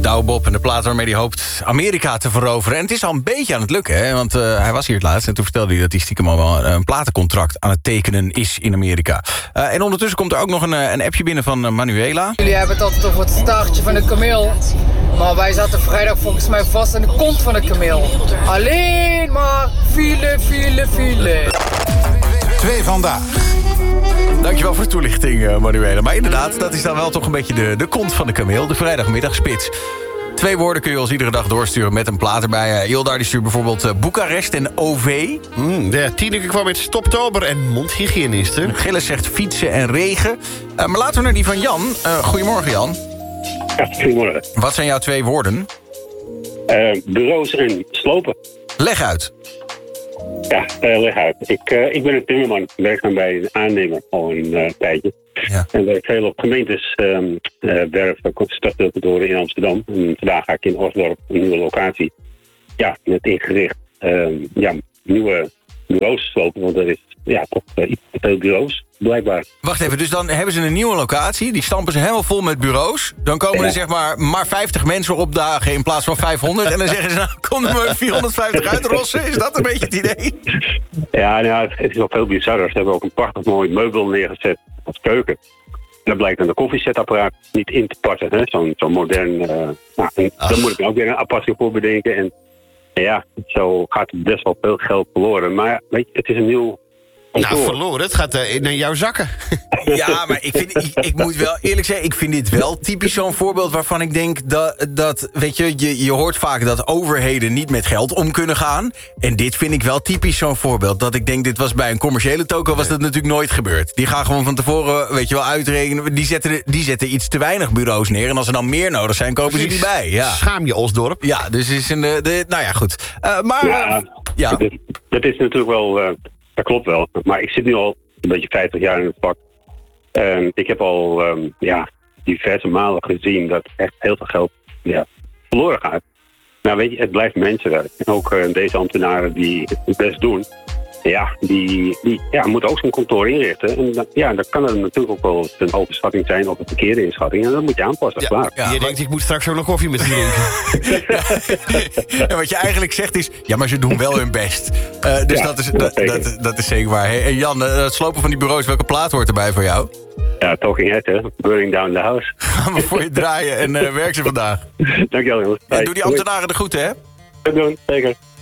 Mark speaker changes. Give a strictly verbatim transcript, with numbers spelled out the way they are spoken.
Speaker 1: Douwbob en de plaat waarmee hij hoopt Amerika te veroveren. En het is al een beetje aan het lukken, hè? Want uh, hij was hier het laatst en toen vertelde hij dat hij stiekem al wel een platencontract aan het tekenen is in Amerika. Uh, en ondertussen komt er ook nog een, een appje binnen van uh, Manuela.
Speaker 2: Jullie hebben het altijd over het staartje van de kameel. Maar wij zaten vrijdag volgens mij vast aan de kont van de kameel. Alleen maar file, file, file.
Speaker 3: Twee vandaag.
Speaker 1: Dankjewel voor de toelichting, uh, Manuela. Maar inderdaad, dat is dan wel toch een beetje de, de kont van de kameel. De vrijdagmiddagspits. Twee woorden kun je ons iedere dag doorsturen met een plaat erbij. Uh, Ildar die stuurt bijvoorbeeld uh, Boekarest en O V.
Speaker 4: Mm, ja, Tineke kwam met stoptober en mondhygiënisten.
Speaker 1: Gilles zegt fietsen en regen. Uh, maar laten we naar die van Jan. Uh, goedemorgen, Jan.
Speaker 5: Ja, goedemorgen.
Speaker 1: Wat zijn jouw twee woorden?
Speaker 5: Uh, bureaus en slopen.
Speaker 1: Leg uit.
Speaker 5: Ja, uh, leg uit. Ik, uh, ik ben een timmerman. Werkzaam bij een aannemer al een uh, tijdje.
Speaker 1: Ja.
Speaker 5: En werk veel op gemeentes, um, uh, werven, stadsdeelkantoren in Amsterdam. En vandaag ga ik in Osdorp, een nieuwe locatie. Ja, net ingericht. Um, ja, nieuwe bureaus slopen, want er is ja, toch uh, veel bureaus, blijkbaar.
Speaker 1: Wacht even, dus dan hebben ze een nieuwe locatie. Die stampen ze helemaal vol met bureaus. Dan komen
Speaker 5: Ja.
Speaker 1: er zeg maar maar vijftig mensen opdagen in plaats van vijfhonderd. En dan zeggen ze, nou, kom er maar vierhonderdvijftig uitrossen. Is dat een beetje het idee?
Speaker 5: Ja, nou, het is nog veel bizarder. Ze hebben ook een prachtig mooi meubel neergezet als keuken. En dat blijkt dan de koffiezetapparaat niet in te passen. Hè? Zo'n zo modern... Uh, nou, en daar moet ik me ook weer een apart voor bedenken. En ja, zo gaat het best wel veel geld verloren. Maar weet je, het is een nieuw...
Speaker 4: Nou, verloren. Het gaat uh, naar jouw zakken.
Speaker 1: Ja, maar ik, vind, ik, ik moet wel eerlijk zeggen, ik vind dit wel typisch zo'n voorbeeld waarvan ik denk dat, dat weet je, je, je hoort vaak dat overheden niet met geld om kunnen gaan. En dit vind ik wel typisch zo'n voorbeeld. Dat ik denk, dit was bij een commerciële toko was dat natuurlijk nooit gebeurd. Die gaan gewoon van tevoren, weet je wel, uitrekenen. Die zetten, die zetten iets te weinig bureaus neer. En als er dan meer nodig zijn, kopen ze die bij. Ja.
Speaker 4: Schaam je, Osdorp.
Speaker 1: Ja, dus is een, de, de, nou ja, goed. Uh, maar,
Speaker 5: Ja,
Speaker 1: ja.
Speaker 5: Dat, dat is natuurlijk wel... Uh, dat klopt wel. Maar ik zit nu al een beetje vijftig jaar in het vak. Um, ik heb al um, ja, diverse malen gezien dat echt heel veel geld ja, verloren gaat. Nou weet je, het blijft mensenwerk. En ook uh, deze ambtenaren die het best doen, ja, die, die ja, moeten ook zo'n kantoor inrichten. En dan, ja, dan kan er natuurlijk ook wel een overschatting zijn of een verkeerde inschatting. En dat moet je aanpassen,
Speaker 4: Ja,
Speaker 5: klaar.
Speaker 1: Ja,
Speaker 4: je denkt, ik moet straks ook nog koffie met je drinken.
Speaker 1: En wat je eigenlijk zegt is, ja, maar ze doen wel hun best. Uh, dus
Speaker 5: Ja,
Speaker 1: dat, is,
Speaker 5: dat
Speaker 1: dat,
Speaker 5: zeker.
Speaker 1: dat, dat is zeker waar. Hey, en Jan, uh, het slopen van die bureaus, welke plaat hoort erbij voor jou?
Speaker 5: Ja, Talking Head, hè. Burning Down the House.
Speaker 1: Gaan we voor je draaien en uh, werk ze vandaag.
Speaker 5: Dankjewel, jongens.
Speaker 1: En doe die ambtenaren de groeten, hè?
Speaker 5: Doei, zeker.